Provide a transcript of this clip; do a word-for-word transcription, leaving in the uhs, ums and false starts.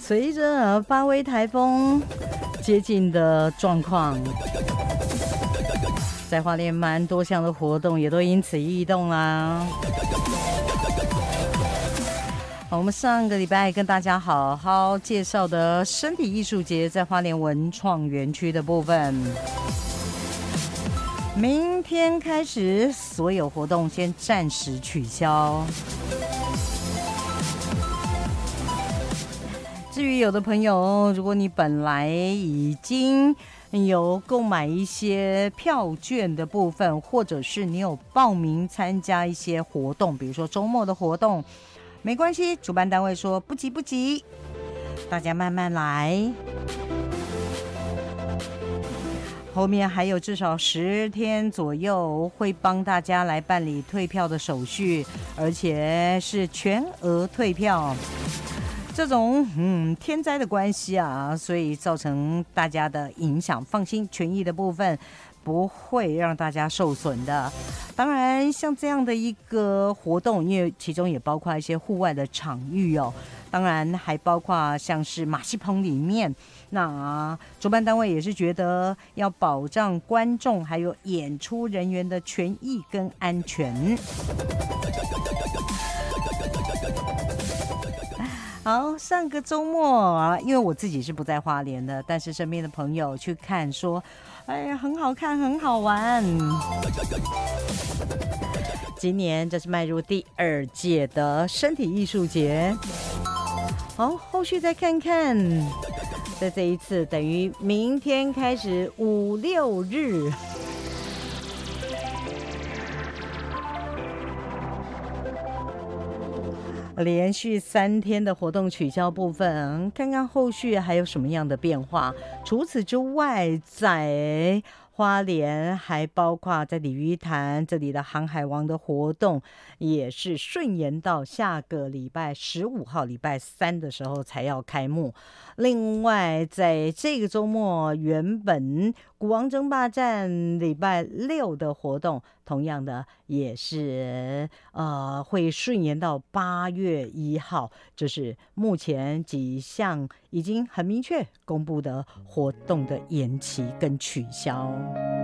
随着发威台风接近的状况，在花莲蛮多项的活动也都因此异动啦。我们上个礼拜跟大家好好介绍的身体艺术节在花莲文创园区的部分，明天开始所有活动先暂时取消。至于有的朋友，如果你本来已经有购买一些票券的部分，或者是你有报名参加一些活动，比如说周末的活动，没关系，主办单位说不急不急，大家慢慢来。后面还有至少十天左右会帮大家来办理退票的手续，而且是全额退票。这种嗯天灾的关系啊，所以造成大家的影响，放心，权益的部分不会让大家受损的。当然，像这样的一个活动，因为其中也包括一些户外的场域哦，当然还包括像是马戏棚里面。那主办单位也是觉得要保障观众还有演出人员的权益跟安全。好，上个周末啊，因为我自己是不在花莲的，但是身边的朋友去看说，哎呀，很好看，很好玩。今年这是迈入第二届的身体艺术节，好，后续再看看。在这一次，等于明天开始五六日。连续三天的活动取消部分，看看后续还有什么样的变化。除此之外，在花莲还包括在鲤鱼潭这里的航海王的活动，也是顺延到下个礼拜十五号礼拜三的时候才要开幕。另外，在这个周末，原本古王争霸战礼拜六的活动，同样的也是呃会顺延到八月一号，这是目前几项已经很明确公布的活动的延期跟取消。